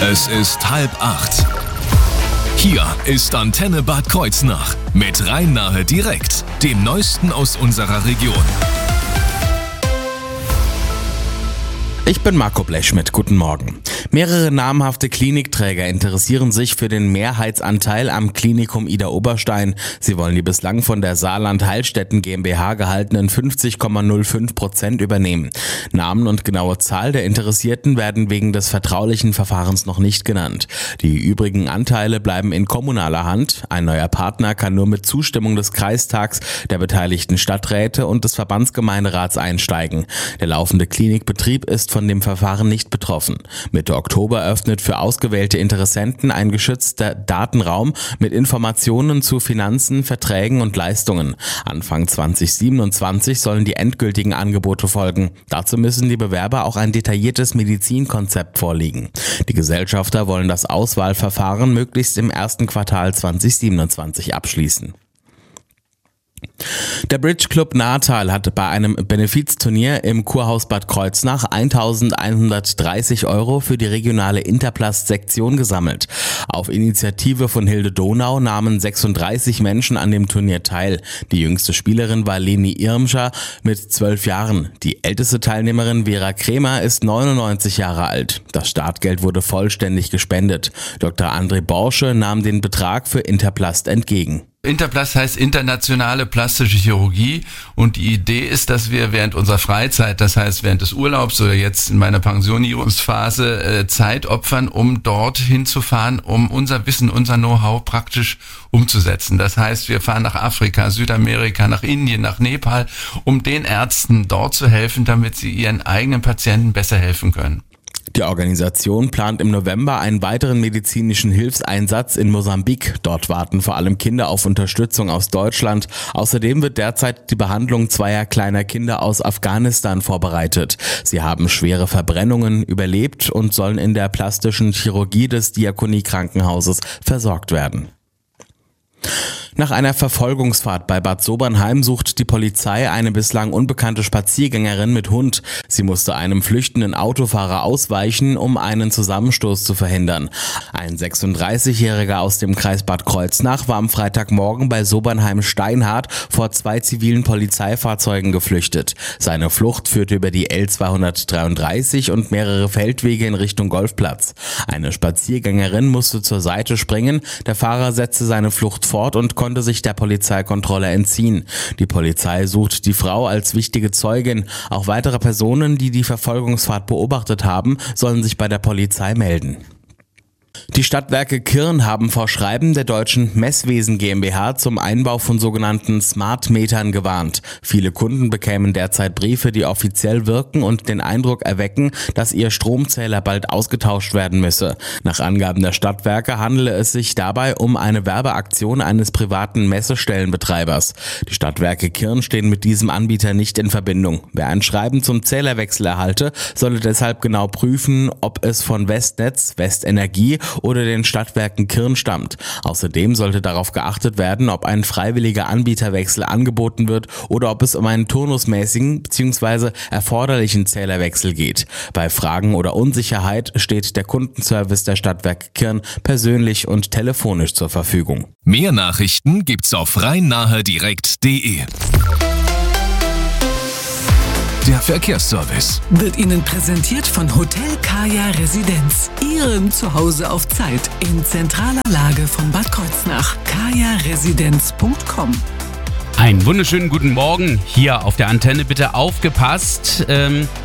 Es ist 7:30. Hier ist Antenne Bad Kreuznach mit Rhein-Nahe direkt, dem Neuesten aus unserer Region. Ich bin Marco Blechschmidt, guten Morgen. Mehrere namhafte Klinikträger interessieren sich für den Mehrheitsanteil am Klinikum Idar-Oberstein. Sie wollen die bislang von der Saarland Heilstätten GmbH gehaltenen 50,05% übernehmen. Namen und genaue Zahl der Interessierten werden wegen des vertraulichen Verfahrens noch nicht genannt. Die übrigen Anteile bleiben in kommunaler Hand. Ein neuer Partner kann nur mit Zustimmung des Kreistags, der beteiligten Stadträte und des Verbandsgemeinderats einsteigen. Der laufende Klinikbetrieb ist von dem Verfahren nicht betroffen. Mitte Oktober öffnet für ausgewählte Interessenten ein geschützter Datenraum mit Informationen zu Finanzen, Verträgen und Leistungen. Anfang 2027 sollen die endgültigen Angebote folgen. Dazu müssen die Bewerber auch ein detailliertes Medizinkonzept vorlegen. Die Gesellschafter wollen das Auswahlverfahren möglichst im ersten Quartal 2027 abschließen. Der Bridge Club Natal hat bei einem Benefizturnier im Kurhaus Bad Kreuznach 1.130 € für die regionale Interplast-Sektion gesammelt. Auf Initiative von Hilde Donau nahmen 36 Menschen an dem Turnier teil. Die jüngste Spielerin war Leni Irmscher mit 12 Jahren. Die älteste Teilnehmerin Vera Kremer ist 99 Jahre alt. Das Startgeld wurde vollständig gespendet. Dr. André Borsche nahm den Betrag für Interplast entgegen. Interplast heißt internationale plastische Chirurgie und die Idee ist, dass wir während unserer Freizeit, das heißt während des Urlaubs oder jetzt in meiner Pensionierungsphase, Zeit opfern, um dorthin zu fahren, um unser Wissen, unser Know-how praktisch umzusetzen. Das heißt, wir fahren nach Afrika, Südamerika, nach Indien, nach Nepal, um den Ärzten dort zu helfen, damit sie ihren eigenen Patienten besser helfen können. Die Organisation plant im November einen weiteren medizinischen Hilfseinsatz in Mosambik. Dort warten vor allem Kinder auf Unterstützung aus Deutschland. Außerdem wird derzeit die Behandlung zweier kleiner Kinder aus Afghanistan vorbereitet. Sie haben schwere Verbrennungen überlebt und sollen in der plastischen Chirurgie des Diakonie-Krankenhauses versorgt werden. Nach einer Verfolgungsfahrt bei Bad Sobernheim sucht die Polizei eine bislang unbekannte Spaziergängerin mit Hund. Sie musste einem flüchtenden Autofahrer ausweichen, um einen Zusammenstoß zu verhindern. Ein 36-Jähriger aus dem Kreis Bad Kreuznach war am Freitagmorgen bei Sobernheim-Steinhardt vor 2 zivilen Polizeifahrzeugen geflüchtet. Seine Flucht führte über die L233 und mehrere Feldwege in Richtung Golfplatz. Eine Spaziergängerin musste zur Seite springen. Der Fahrer setzte seine Flucht fort und konnte sich der Polizeikontrolle entziehen. Die Polizei sucht die Frau als wichtige Zeugin. Auch weitere Personen, die die Verfolgungsfahrt beobachtet haben, sollen sich bei der Polizei melden. Die Stadtwerke Kirn haben vor Schreiben der Deutschen Messwesen GmbH zum Einbau von sogenannten Smart-Metern gewarnt. Viele Kunden bekämen derzeit Briefe, die offiziell wirken und den Eindruck erwecken, dass ihr Stromzähler bald ausgetauscht werden müsse. Nach Angaben der Stadtwerke handele es sich dabei um eine Werbeaktion eines privaten Messestellenbetreibers. Die Stadtwerke Kirn stehen mit diesem Anbieter nicht in Verbindung. Wer ein Schreiben zum Zählerwechsel erhalte, solle deshalb genau prüfen, ob es von Westnetz, Westenergie oder den Stadtwerken Kirn stammt. Außerdem sollte darauf geachtet werden, ob ein freiwilliger Anbieterwechsel angeboten wird oder ob es um einen turnusmäßigen bzw. erforderlichen Zählerwechsel geht. Bei Fragen oder Unsicherheit steht der Kundenservice der Stadtwerke Kirn persönlich und telefonisch zur Verfügung. Mehr Nachrichten gibt's auf rhein-nahe-direkt.de. Der Verkehrsservice wird Ihnen präsentiert von Hotel Kaya Residenz. Ihrem Zuhause auf Zeit in zentraler Lage von Bad Kreuznach. kajaresidenz.com. Einen wunderschönen guten Morgen hier auf der Antenne. Bitte aufgepasst.